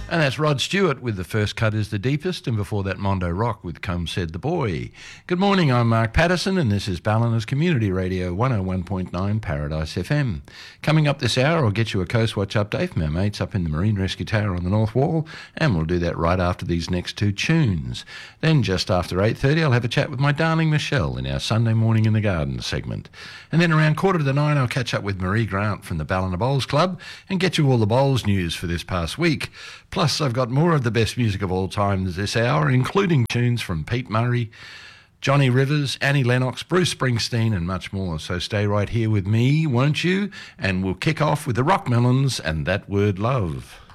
And that's Rod Stewart with The First Cut is the Deepest, and before that Mondo Rock with Come Said the Boy. Good morning, I'm Mark Patterson and this is Balliners Community Radio 101.9 Paradise FM. Coming up this hour, I'll get you a Coast Watch update from our mates up in the Marine Rescue Tower on the North Wall, and we'll do that right after these next two tunes. Then just after 8:30 I'll have a chat with my darling Michelle in our Sunday Morning in the Garden segment. And then around 8:45 I'll catch up with Marie Grant from the Ballina Bowls Club and get you all the bowls news for this past week. Plus, I've got more of the best music of all time this hour, including tunes from Pete Murray, Johnny Rivers, Annie Lennox, Bruce Springsteen, and much more. So stay right here with me, won't you? And we'll kick off with the Rockmelons and That Word Love.